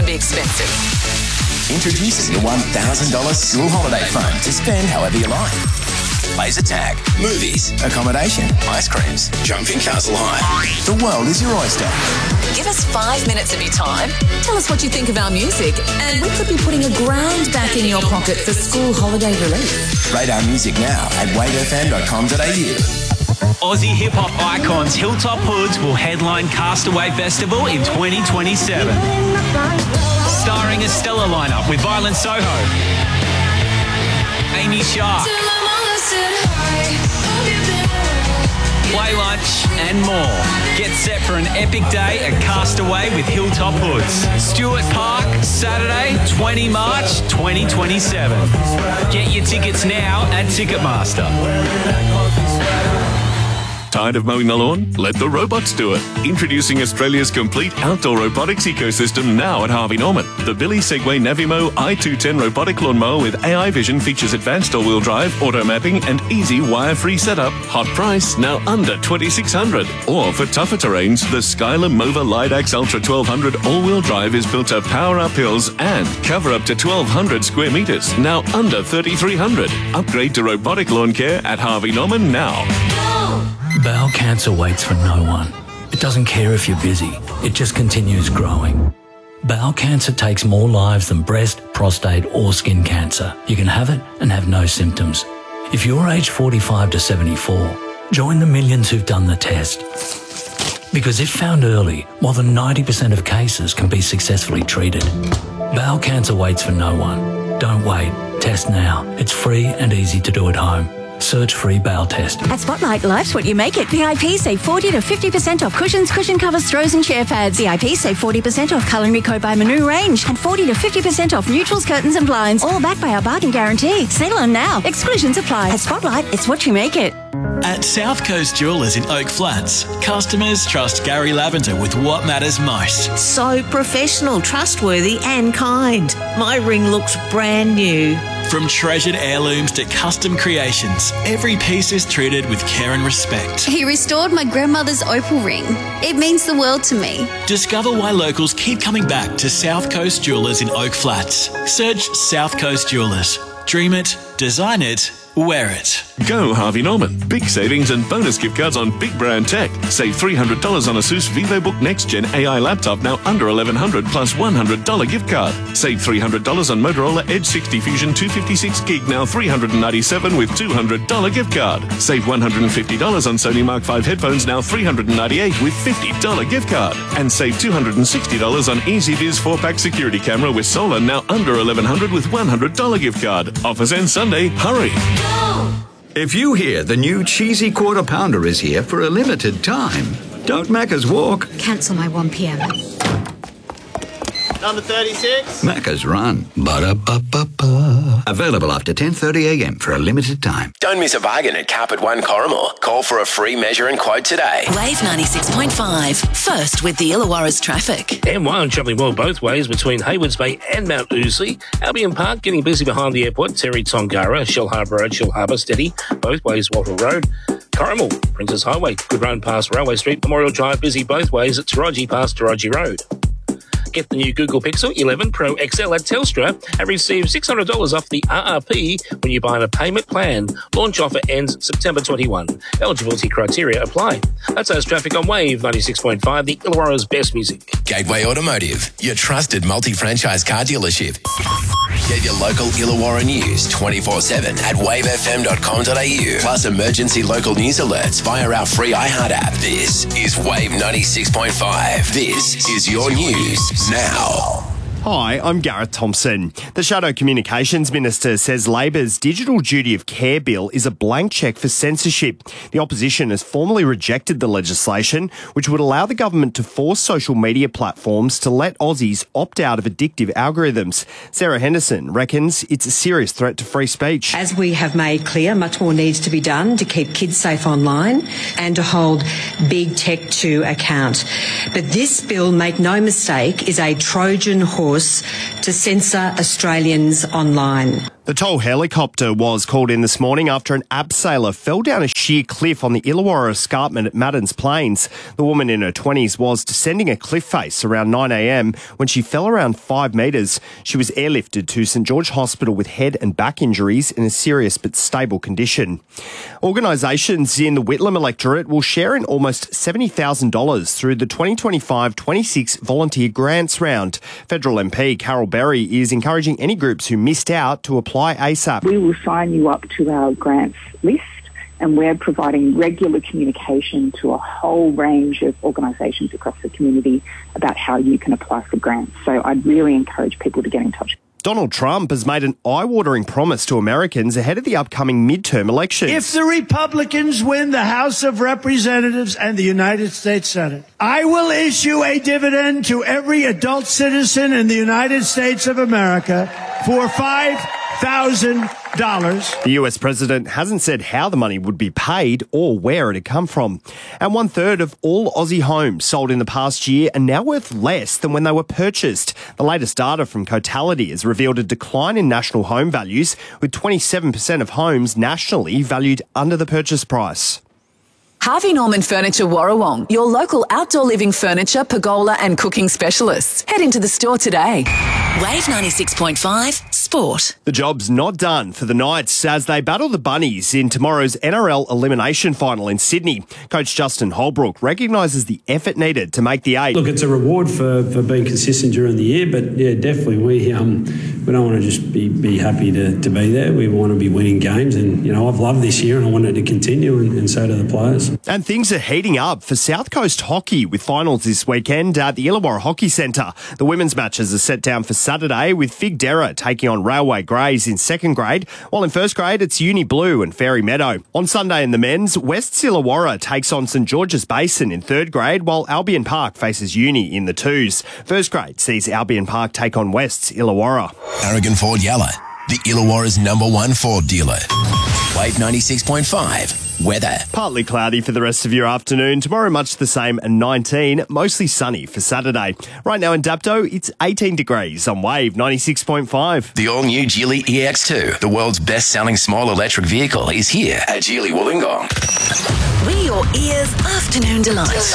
be expensive. Introducing the $1,000 school holiday fund to spend however you like. Laser tag, movies, accommodation, ice creams, jumping Castle High. The world is your oyster. Give us 5 minutes of your time. Tell us what you think of our music, and we could be putting $1,000 back in your pocket for school holiday relief. Rate our music now at wavefm.com.au. Aussie hip-hop icons Hilltop Hoods will headline Castaway Festival in 2027. Starring a stellar lineup with Violent Soho, Amy Shark, Play Lunch and more. Get set for an epic day at Castaway with Hilltop Hoods. Stuart Park, Saturday, 20 March 2027. Get your tickets now at Ticketmaster. Tired of mowing the lawn? Let the robots do it. Introducing Australia's complete outdoor robotics ecosystem now at Harvey Norman. The Billy Segway Navimo i210 robotic lawnmower with AI vision features advanced all-wheel drive, auto mapping and easy wire-free setup. Hot price, now under $2,600. Or for tougher terrains, the Skyler Mova Lidax Ultra 1200 all-wheel drive is built to power up hills and cover up to 1,200 square metres, now under $3,300. Upgrade to robotic lawn care at Harvey Norman now. Bowel cancer waits for no one. It doesn't care if you're busy. It just continues growing. Bowel cancer takes more lives than breast, prostate or skin cancer. You can have it and have no symptoms. If you're aged 45 to 74, join the millions who've done the test. Because if found early, more than 90% of cases can be successfully treated. Bowel cancer waits for no one. Don't wait. Test now. It's free and easy to do at home. Search free bowel test. At Spotlight, life's what you make it. VIP save 40 to 50% off cushions, cushion covers, throws and chair pads. VIP save 40% off Culinary Co by Manu range and 40 to 50% off neutrals, curtains and blinds. All backed by our bargain guarantee. Sale on now. Exclusions apply. At Spotlight, it's what you make it. At South Coast Jewellers in Oak Flats, customers trust Gary Lavender with what matters most. So professional, trustworthy and kind. My ring looks brand new. From treasured heirlooms to custom creations, every piece is treated with care and respect. He restored my grandmother's opal ring. It means the world to me. Discover why locals keep coming back to South Coast Jewellers in Oak Flats. Search South Coast Jewellers. Dream it, design it, wear it. Go Harvey Norman. Big savings and bonus gift cards on big brand tech. Save $300 on ASUS VivoBook Next Gen AI laptop, now under $1,100 plus $100 gift card. Save $300 on Motorola Edge 60 Fusion 256 gig, now $397 with $200 gift card. Save $150 on Sony Mark V headphones, now $398 with $50 gift card. And save $260 on EasyViz 4-pack security camera with solar, now under $1,100 with $100 gift card. Offers end Sunday. Hurry! If you hear the new cheesy quarter pounder is here for a limited time, don't Macca's walk. Cancel my 1 p.m. Number 36. Macca's run. Ba-da-ba-ba-ba. Available after 10:30 a.m. for a limited time. Don't miss a bargain at Carpet One Corrimore. Call for a free measure and quote today. Wave 96.5. First with the Illawarra's traffic. M1 travelling well both ways between Haywards Bay and Mount Ousley. Albion Park getting busy behind the airport. Terry Tongara, Shell Harbour Road, Shell Harbour steady. Both ways Wattle Road. Corrimal, Princess Highway, good run past Railway Street. Memorial Drive busy both ways at Taraji past Taraji Road. Get the new Google Pixel 11 Pro XL at Telstra and receive $600 off the RRP when you buy a payment plan. Launch offer ends September 21. Eligibility criteria apply. That's us traffic on Wave 96.5, the Illawarra's best music. Gateway Automotive, your trusted multi-franchise car dealership. Get your local Illawarra news 24/7 at wavefm.com.au. Plus emergency local news alerts via our free iHeart app. This is Wave 96.5. This is your news now. Hi, I'm Gareth Thompson. The Shadow Communications Minister says Labor's Digital Duty of Care bill is a blank cheque for censorship. The opposition has formally rejected the legislation, which would allow the government to force social media platforms to let Aussies opt out of addictive algorithms. Sarah Henderson reckons it's a serious threat to free speech. As we have made clear, much more needs to be done to keep kids safe online and to hold big tech to account. But this bill, make no mistake, is a Trojan horse to censor Australians online. The toll helicopter was called in this morning after an abseiler fell down a sheer cliff on the Illawarra escarpment at Maddens Plains. The woman in her 20s was descending a cliff face around 9 a.m. when she fell around 5 metres. She was airlifted to St George Hospital with head and back injuries in a serious but stable condition. Organisations in the Whitlam electorate will share in almost $70,000 through the 2025-26 volunteer grants round. Federal MP Carol Berry is encouraging any groups who missed out to apply ASAP. We will sign you up to our grants list, and we're providing regular communication to a whole range of organisations across the community about how you can apply for grants. So I'd really encourage people to get in touch. Donald Trump has made an eye-watering promise to Americans ahead of the upcoming midterm elections. If the Republicans win the House of Representatives and the United States Senate, I will issue a dividend to every adult citizen in the United States of America for $5,000. The US president hasn't said how the money would be paid or where it had come from. And 1/3 of all Aussie homes sold in the past year are now worth less than when they were purchased. The latest data from Cotality has revealed a decline in national home values, with 27% of homes nationally valued under the purchase price. Harvey Norman Furniture Warrawong, your local outdoor living furniture, pergola and cooking specialists. Head into the store today. Wave 96.5 Sport. The job's not done for the Knights as they battle the Bunnies in tomorrow's NRL elimination final in Sydney. Coach Justin Holbrook recognises the effort needed to make the 8. Look, it's a reward for being consistent during the year, but yeah, definitely we don't want to just be happy to be there. We want to be winning games, and I've loved this year and I want it to continue, and so do the players. And things are heating up for South Coast hockey with finals this weekend at the Illawarra Hockey Centre. The women's matches are set down for Saturday with Figdera taking on Railway Greys in second grade, while in first grade it's Uni Blue and Fairy Meadow. On Sunday in the men's, West Illawarra takes on St George's Basin in third grade, while Albion Park faces Uni in the twos. First grade sees Albion Park take on West's Illawarra. Aragon Ford Yalla, the Illawarra's #1 Ford dealer. Wave 96.5. Weather. Partly cloudy for the rest of your afternoon. Tomorrow much the same and 19. Mostly sunny for Saturday. Right now in Dapto, it's 18 degrees on Wave 96.5. The all-new Geely EX2, the world's best-selling small electric vehicle, is here at Geely Wollongong. We're your ears' afternoon delight.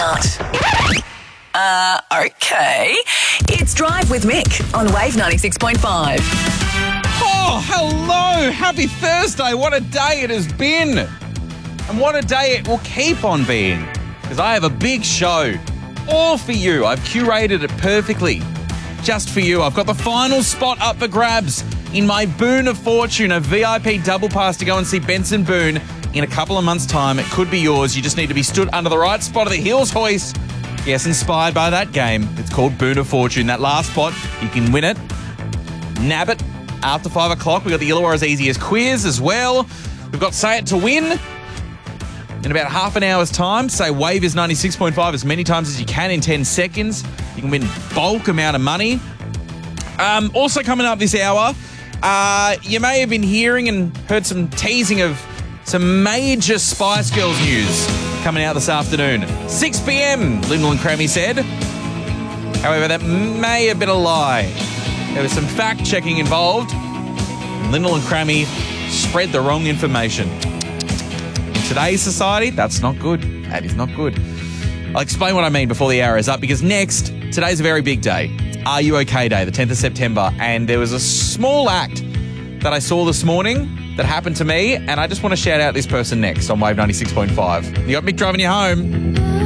Okay. It's Drive with Mick on Wave 96.5. Oh, hello. Happy Thursday. What a day it has been. And what a day it will keep on being, because I have a big show all for you. I've curated it perfectly just for you. I've got the final spot up for grabs in my Boon of Fortune, a VIP double pass to go and see Benson Boone in a couple of months' time. It could be yours. You just need to be stood under the right spot of the Hills Hoist. Yes, inspired by that game. It's called Boon of Fortune. That last spot, you can win it, nab it after 5 o'clock. We've got the Illawarra's Easiest Quiz as well. We've got Say It to Win. In about half an hour's time, say Wave is 96.5 as many times as you can in 10 seconds. You can win bulk amount of money. Also coming up this hour, you may have been hearing and heard some teasing of some major Spice Girls news coming out this afternoon. 6 p.m, Lyndall and Crammy said. However, that may have been a lie. There was some fact-checking involved. Lyndall and Crammy spread the wrong information. Today's society, that's not good. That is not good. I'll explain what I mean before the hour is up, because today's a very big day. Are You OK Day, the 10th of September, and there was a small act that I saw this morning that happened to me, and I just want to shout out this person next on Wave 96.5. You got Mick driving you home.